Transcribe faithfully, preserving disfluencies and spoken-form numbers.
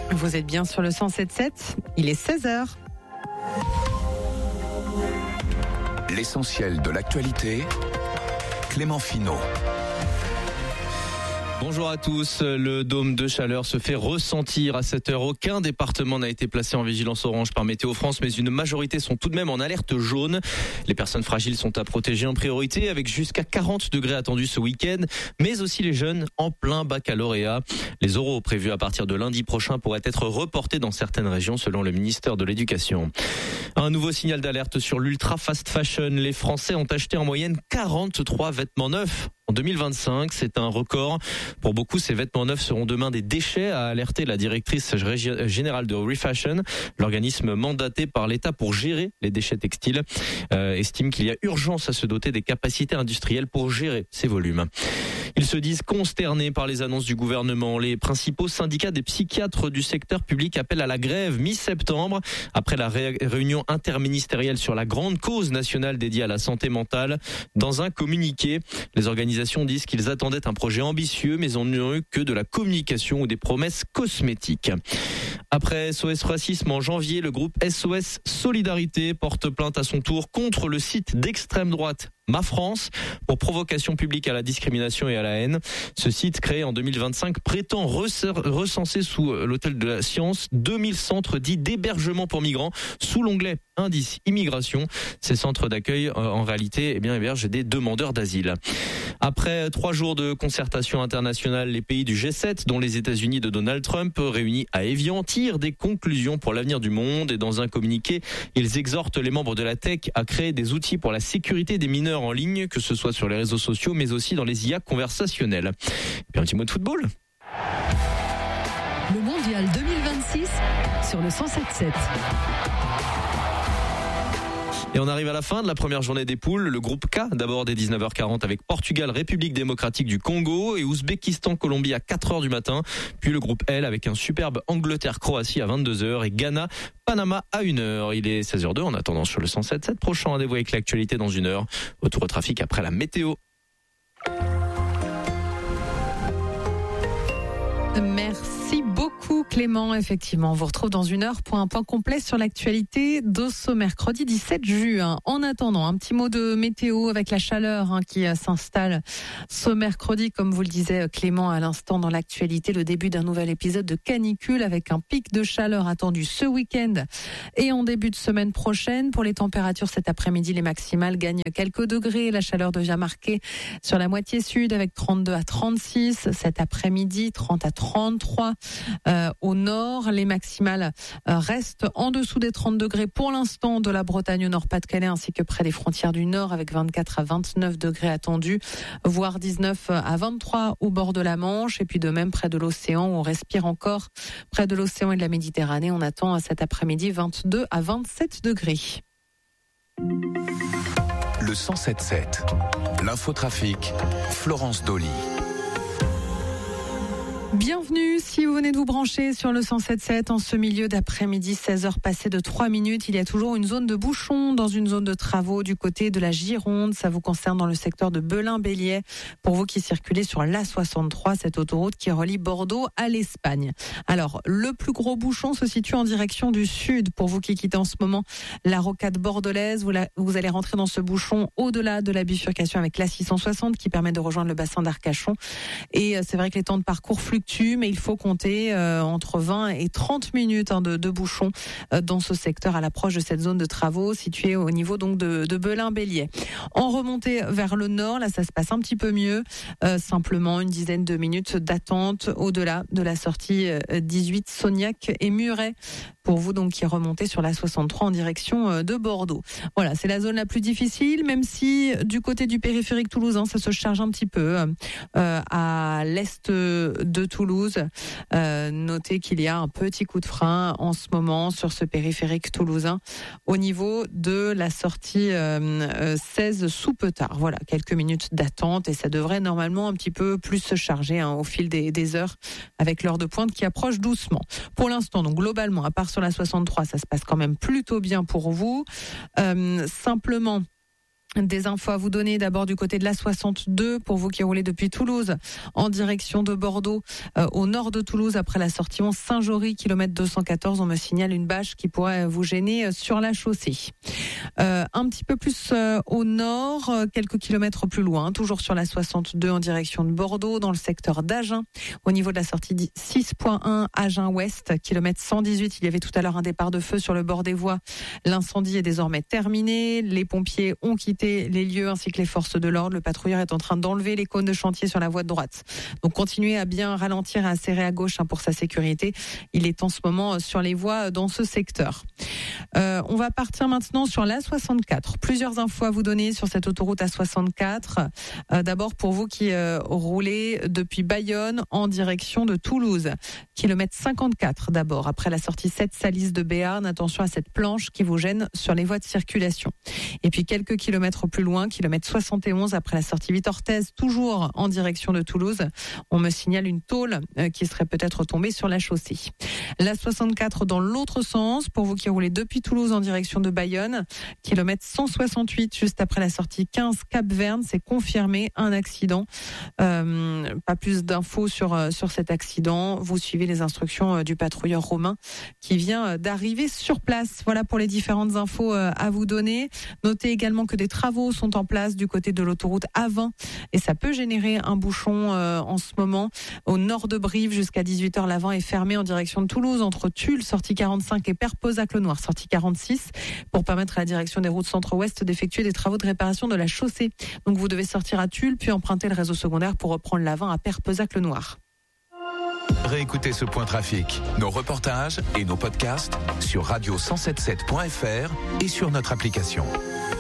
Vous êtes bien sur le cent sept sept, il est seize heures. L'essentiel de l'actualité, Clément Finot. Bonjour à tous, le dôme de chaleur se fait ressentir à cette heure. Aucun département n'a été placé en vigilance orange par Météo France, mais une majorité sont tout de même en alerte jaune. Les personnes fragiles sont à protéger en priorité, avec jusqu'à quarante degrés attendus ce week-end, mais aussi les jeunes en plein baccalauréat. Les oraux prévus à partir de lundi prochain pourraient être reportés dans certaines régions, selon le ministère de l'Éducation. Un nouveau signal d'alerte sur l'ultra fast fashion. Les Français ont acheté en moyenne quarante-trois vêtements neufs en deux mille vingt-cinq, c'est un record. Pour beaucoup, ces vêtements neufs seront demain des déchets, a alerté la directrice générale de Refashion. L'organisme mandaté par l'État pour gérer les déchets textiles euh, estime qu'il y a urgence à se doter des capacités industrielles pour gérer ces volumes. Ils se disent consternés par les annonces du gouvernement. Les principaux syndicats des psychiatres du secteur public appellent à la grève mi-septembre après la ré- réunion interministérielle sur la grande cause nationale dédiée à la santé mentale. Dans un communiqué, les organisations disent qu'ils attendaient un projet ambitieux, mais on n'a eu que de la communication ou des promesses cosmétiques. Après S O S Racisme en janvier, le groupe S O S Solidarité porte plainte à son tour contre le site d'extrême droite Ma France pour provocation publique à la discrimination et à la haine. Ce site, créé en deux mille vingt-cinq, prétend recenser sous l'Hôtel de la Science deux mille centres dits d'hébergement pour migrants sous l'onglet Indice Immigration. Ces centres d'accueil, en réalité, eh bien, hébergent des demandeurs d'asile. Après trois jours de concertation internationale, les pays du G sept, dont les États-Unis de Donald Trump, réunis à Évian, tirent des conclusions pour l'avenir du monde. Et dans un communiqué, ils exhortent les membres de la tech à créer des outils pour la sécurité des mineurs en ligne, que ce soit sur les réseaux sociaux, mais aussi dans les I A conversationnelles. Et puis un petit mot de football. Le Mondial deux mille vingt-six sur le cent sept sept. Et on arrive à la fin de la première journée des poules. Le groupe K, d'abord dès dix-neuf heures quarante avec Portugal, République démocratique du Congo et Ouzbékistan, Colombie à quatre heures du matin. Puis le groupe L avec un superbe Angleterre-Croatie à vingt-deux heures et Ghana, Panama à une heure. Il est seize heures deux en attendant sur le cent sept sept. Prochain rendez-vous avec l'actualité dans une heure. Retour au trafic après la météo. Merci beaucoup Clément. Effectivement, on vous retrouve dans une heure pour un point complet sur l'actualité de ce mercredi dix-sept juin. En attendant, un petit mot de météo avec la chaleur hein, qui euh, s'installe ce mercredi, comme vous le disait Clément à l'instant dans l'actualité, le début d'un nouvel épisode de canicule avec un pic de chaleur attendu ce week-end et en début de semaine prochaine. Pour les températures cet après-midi, les maximales gagnent quelques degrés. La chaleur devient marquée sur la moitié sud avec trente-deux à trente-six. Cet après-midi, trente à trente-trois euh, au nord. Les maximales euh, restent en dessous des trente degrés pour l'instant de la Bretagne au Nord-Pas-de-Calais ainsi que près des frontières du Nord avec vingt-quatre à vingt-neuf degrés attendus, voire dix-neuf à vingt-trois au bord de la Manche et puis de même près de l'océan où on respire encore. Près de l'océan et de la Méditerranée, on attend cet après-midi vingt-deux à vingt-sept degrés. Le cent sept sept, l'infotrafic, Florence Dolly. Bienvenue si vous venez de vous brancher sur le cent sept sept en ce milieu d'après-midi, seize heures passées de trois minutes. Il y a toujours une zone de bouchon dans une zone de travaux du côté de la Gironde. Ça vous concerne dans le secteur de Belin-Béliais. Pour vous qui circulez sur l'A soixante-trois, cette autoroute qui relie Bordeaux à l'Espagne. Alors, le plus gros bouchon se situe en direction du sud. Pour vous qui quittez en ce moment la rocade bordelaise, vous, la, vous allez rentrer dans ce bouchon au-delà de la bifurcation avec l'A six cent soixante qui permet de rejoindre le bassin d'Arcachon. Et c'est vrai que les temps de parcours fluctuent, mais il faut compter euh, entre vingt et trente minutes hein, de, de bouchons euh, dans ce secteur à l'approche de cette zone de travaux située au niveau donc de, de Belin-Béliais. En remontée vers le nord, là ça se passe un petit peu mieux, euh, simplement une dizaine de minutes d'attente au-delà de la sortie euh, dix-huit Sognac et Muret. Pour vous donc qui remontez sur la soixante-trois en direction euh, de Bordeaux. Voilà, c'est la zone la plus difficile, même si du côté du périphérique toulousain, ça se charge un petit peu euh, à l'est de Toulouse. Euh, notez qu'il y a un petit coup de frein en ce moment sur ce périphérique toulousain au niveau de la sortie euh, seize sous Petard. Voilà, quelques minutes d'attente et ça devrait normalement un petit peu plus se charger hein, au fil des, des heures avec l'heure de pointe qui approche doucement. Pour l'instant, donc globalement, à part sur la soixante-trois, ça se passe quand même plutôt bien pour vous. Euh, simplement, Des infos à vous donner d'abord du côté de l'A soixante-deux pour vous qui roulez depuis Toulouse en direction de Bordeaux euh, au nord de Toulouse après la sortie onze Saint-Jory kilomètre deux cent quatorze. On me signale une bâche qui pourrait vous gêner sur la chaussée. Euh, un petit peu plus euh, au nord, euh, quelques kilomètres plus loin, toujours sur la soixante-deux en direction de Bordeaux dans le secteur d'Agen. Au niveau de la sortie six point un Agen-Ouest, kilomètre cent dix-huit, il y avait tout à l'heure un départ de feu sur le bord des voies. L'incendie est désormais terminé. Les pompiers ont quitté les lieux ainsi que les forces de l'ordre. Le patrouilleur est en train d'enlever les cônes de chantier sur la voie de droite. Donc continuez à bien ralentir et à serrer à gauche hein, pour sa sécurité. Il est en ce moment sur les voies dans ce secteur. Euh, on va partir maintenant sur l'A soixante-quatre. Plusieurs infos à vous donner sur cette autoroute A soixante-quatre. Euh, d'abord pour vous qui euh, roulez depuis Bayonne en direction de Toulouse. Kilomètre cinquante-quatre d'abord. Après la sortie sept Salis de Béarn, attention à cette planche qui vous gêne sur les voies de circulation. Et puis quelques kilomètres plus loin, kilomètre soixante et onze après la sortie Vite-Orthez, toujours en direction de Toulouse. On me signale une tôle euh, qui serait peut-être tombée sur la chaussée. La soixante-quatre dans l'autre sens, pour vous qui roulez depuis Toulouse en direction de Bayonne, kilomètre cent soixante-huit juste après la sortie quinze Cap-Verne, c'est confirmé un accident. Euh, pas plus d'infos sur euh, sur cet accident. Vous suivez les instructions euh, du patrouilleur Romain qui vient euh, d'arriver sur place. Voilà pour les différentes infos euh, à vous donner. Notez également que des travaux sont en place du côté de l'autoroute A vingt et ça peut générer un bouchon euh, en ce moment au nord de Brive jusqu'à dix-huit heures. L'A vingt est fermé en direction de Toulouse entre Tulle, sortie quarante-cinq et Perpozac-le-Noir, sortie quarante-six, pour permettre à la direction des routes centre-ouest d'effectuer des travaux de réparation de la chaussée. Donc vous devez sortir à Tulle puis emprunter le réseau secondaire pour reprendre l'A vingt à Perpozac-le-Noir. Réécoutez ce point trafic, nos reportages et nos podcasts sur radio cent soixante-dix-sept point f r et sur notre application.